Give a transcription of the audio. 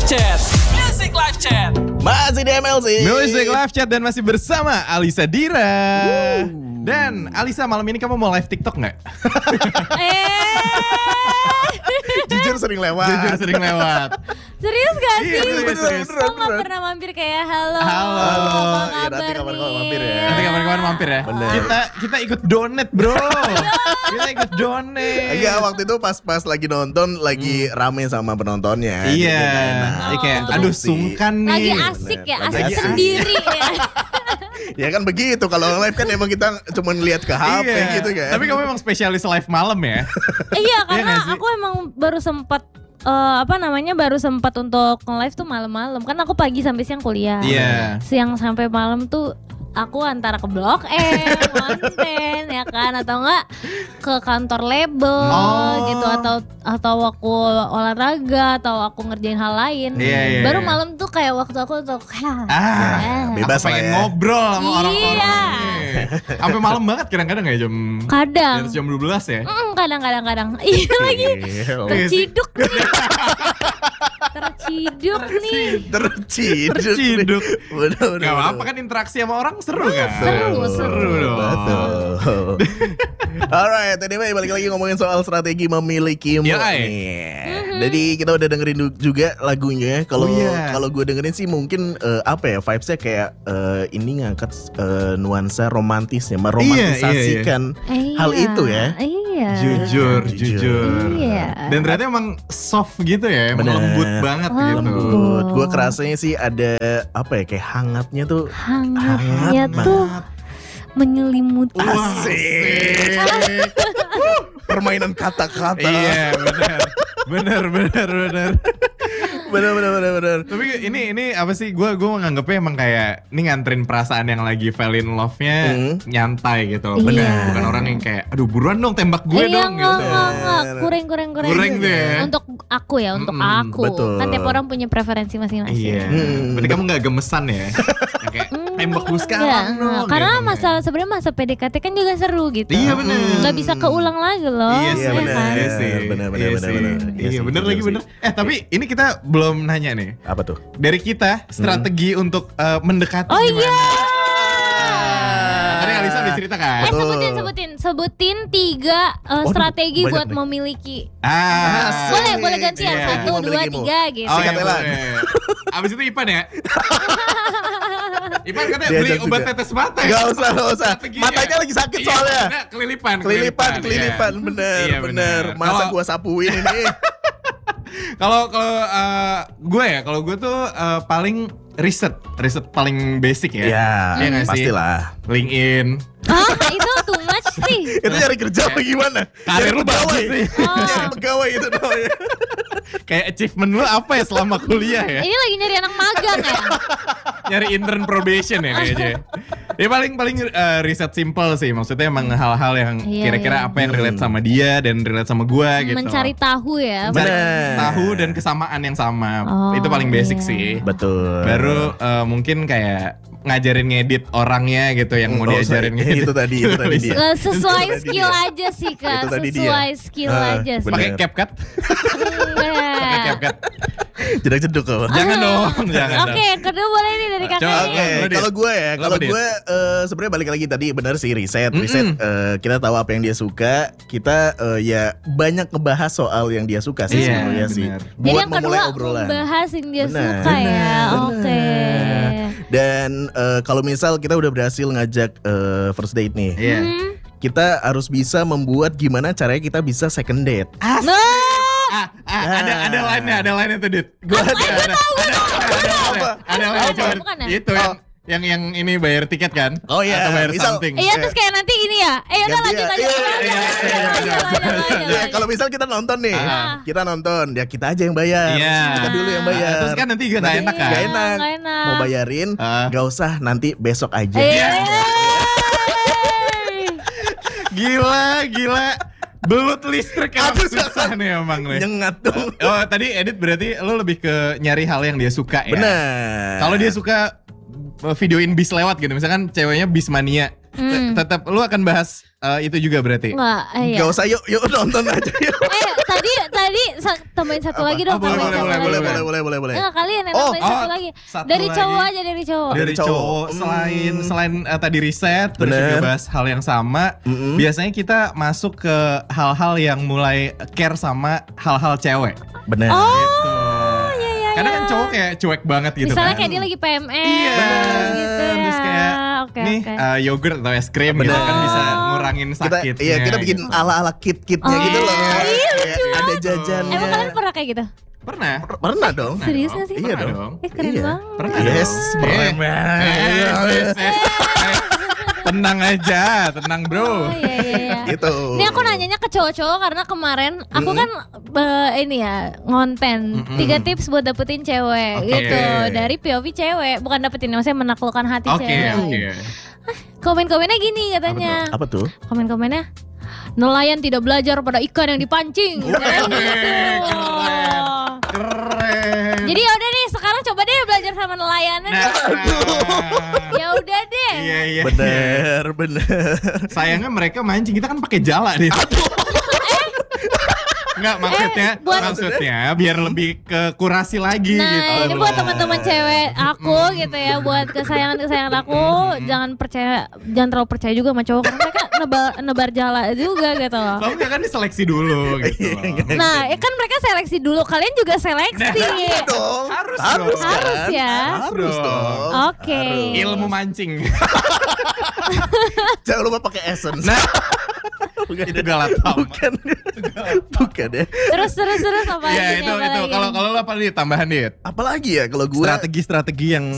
Chat. Music Live Chat. Masih di MLC Music Live Chat dan masih bersama Alisa Dira. Dan Alisa, malam ini kamu mau live TikTok nggak? Jujur sering lewat. Serius gak sih? Iya, serius. Kok gak pernah mampir kayak halo. Halo. Apa Iya, nanti kabar kapan-kapan nih? mampir ya. Nanti kapan-kapan mampir ya. Bener. Kita ikut donate, bro. Kita ikut donate. Iya, waktu itu pas lagi nonton lagi rame sama penontonnya. Iya. Jadi nggak enak. Iya, kayak Untuk aduh ngisi. sungkan nih. Lagi asik ya, Lagi asik asik. sendiri ya. Ya kan begitu. Kalau live kan emang kita cuma lihat ke HP Iya. gitu kan. Tapi kamu emang spesialis live malam ya? Iya, karena nggak sih? aku emang baru sempat baru sempat untuk nge-live tuh malam-malam. Kan aku pagi sampai siang kuliah. Iya. Siang sampai malam tuh aku antara ke Blok M, konten ya kan, atau enggak ke kantor label gitu, atau aku olahraga, atau aku ngerjain hal lain. Iya. Baru malam tuh kayak waktu aku untuk bebas aku pengen lah ya. ngobrol sama Iya. orang-orang nih. Sampai malam banget kadang-kadang ya jam kadang. di atas jam 12 ya. Kadang. Iya lagi. Iya, Terciduk nih. Terciduk nih. Terciduk. Bener. Gak apa-apa kan, interaksi sama orang seru kan? Seru dong. Betul. Alright, anyway balik lagi ngomongin soal strategi memilikimu Yoi. nih. Jadi kita udah dengerin juga lagunya. Kalau iya. kalau gue dengerin sih mungkin vibesnya kayak ini ngangkat nuansa romantisnya, meromantisasikan hal itu ya. Iya. Jujur. Iya. Dan ternyata emang soft gitu ya, emang Bener. lembut banget gitu. Lembut. Gue kerasanya sih ada kayak hangatnya tuh. Hangatnya Hangat tuh menyelimuti. Asik. Permainan kata-kata. Iya, benar. Bener. Tapi ini apa sih? Gue menganggapnya emang kayak ini nganterin perasaan yang lagi fell in love-nya nyantai gitu. Iya. Bukan orang yang kayak aduh buruan dong tembak gue dong gitu. Enggak. Kurang. Kurang tuh ya. Untuk aku ya, untuk aku. betul. Kan tiap orang punya preferensi masing-masing. Iya. Berarti kamu gak gemesan ya? Yang kayak tembak gue sekarang dong. Karena gitu. sebenarnya masa PDKT kan juga seru gitu. Iya, bener. Gak bisa keulang lagi loh. Iya sih, Iya, bener. kan? Iya sih. Bener. Iya Iya sih. sih, Iya, bener bener lagi sih. bener. Tapi ini kita belum nanya nih. Apa tuh? Dari kita strategi untuk mendekati Oh gimana? iya. Tadi Alisa udah cerita kan? Sebutin 3 strategi banyak buat nih. memiliki. Asik. Boleh gantian Iya. 1, 2, Memilikimu. 3 gitu. Oh Sikat iya, Elan. boleh. Abis itu Ipan ya? Ipan katanya Diajak beli obat juga. tetes mata ya? Gak usah. Strateginya. Matanya lagi sakit Iya, soalnya. bener, kelilipan. Kelilipan, Iya, bener. Masa gua sapuin ini? Kalau kalau gue tuh paling riset paling basic ya. Ya, Iya nggak sih? pastilah. LinkedIn. Itu too much sih. Itu nyari kerja apa gimana? Karir Nyari lu pegawai. bagus nih. Nyari pegawai itu doang ya. Kayak achievement lu apa ya selama kuliah ya? Ini lagi nyari anak magang ya. Nyari intern probation ya kayaknya. Ya paling riset simple sih. Maksudnya emang hal-hal yang Iya, kira-kira iya. apa yang relate sama dia dan relate sama gua gitu. Mencari tahu ya. Mencari Bener. tahu dan kesamaan yang sama. Oh, Itu paling basic iya. sih. Betul. Baru mungkin kayak ngajarin ngedit orangnya gitu yang mau diajarin ngedit. Itu tadi dia. Sesuai Itu tadi skill dia. aja sih Kak. Itu tadi dia. Sesuai skill aja sih. Pakai CapCut? Pakai Enggak. CapCut. Jeduk kok. Jangan dong, jangan. Oke, yang kedua boleh nih dari Coba, kakaknya. Oke, Lo, Dit. kalau gue ya, Lo kalau apa, Dit? gue sebenarnya balik lagi tadi benar sih riset, kita tahu apa yang dia suka, kita ya banyak ngebahas soal yang dia suka sih Iya, sebenarnya sih. benar. Jadi Buat yang memulai kedua obrolan. membahas yang dia Benar. suka ya. Oke. Dan kalau misal kita udah berhasil ngajak first date nih, Iya. kita harus bisa membuat gimana caranya kita bisa second date. Ada lainnya tuh, Dit. Gue Ada lainnya. Coba. Bukan ya? Itu yang ini bayar tiket kan? Oh iya, Atau bayar misal- something. Iya terus kayak nanti ini ya. Udah Ganti lanjut ya. aja. Ya, kalau misal kita nonton nih, Ah. kita nonton, ya kita aja yang bayar. Iya. Kita dulu yang bayar. Terus kan nanti juga nggak enak kan? Gak enak. Nggak enak. Mau bayarin, Ah. gak usah nanti besok aja. Gila. Belut listrik emang Aduh, susah nih emang nih. Nyengat dong. Oh tadi edit berarti lo lebih ke nyari hal yang dia suka ya? Bener. Kalau dia suka videoin bis lewat gitu, misalkan ceweknya bis mania, tetap lu akan bahas itu juga berarti. Enggak, iya. Gak usah yuk nonton aja yuk. Tadi tambahin satu lagi dong. Boleh. Enggak, kalian yang tambahin satu lagi. Dari cowok aja, dari cowok. Dari cowok. Selain tadi riset, terus juga bahas hal yang sama. Biasanya kita masuk ke hal-hal yang mulai care sama hal-hal cewek. Bener. Gitu. Iya. Karena kan cowok kayak cuek banget gitu. Misalnya kan. kayak dia lagi PMS. Iya. Gitu ya. Terus kayak nih yogurt atau es krim gitu kan bisa ngurangin sakitnya. Iya, kita bikin ala-ala kit-kitnya gitu loh. Iya, Kayak ada jajannya. Emang kalian pernah kayak gitu? Pernah dong. Serius gak sih? Iya dong. Keren banget. Pernah Yes, dong. yes. Tenang aja, tenang bro. Iya. Gitu. Ini aku nanyanya ke cowok-cowok karena kemarin aku kan ini ya ngonten 3 tips buat dapetin cewek gitu dari POV cewek, bukan dapetin, maksudnya menaklukkan hati cewek. Oke. Komen-komennya gini katanya. Apa tuh? Komen-komennya, nelayan tidak belajar pada ikan yang dipancing. Keren. Jadi ya udah nih, sekarang coba deh belajar sama nelayannya. Ya udah deh. Iya. Bener. Sayangnya mereka mancing, kita kan pakai jala deh. Enggak, maksudnya biar lebih ke kurasi lagi nah, gitu. ini buat teman-teman cewek aku gitu ya, buat kesayangan aku, jangan terlalu percaya juga sama cowok karena mereka nebar jala juga gitu loh. Kalau enggak kan diseleksi dulu gitu loh. Nah, kan mereka seleksi dulu, kalian juga seleksi. Dong. Harus ya. Harus dong. Oke. Ilmu mancing. Jangan lupa pakai essence. Nah, itu Galatama. Bukan ya. Terus apa Ya lagi? itu. Kalau lo apa nih tambahan nih? Apalagi ya kalau gue Strategi yang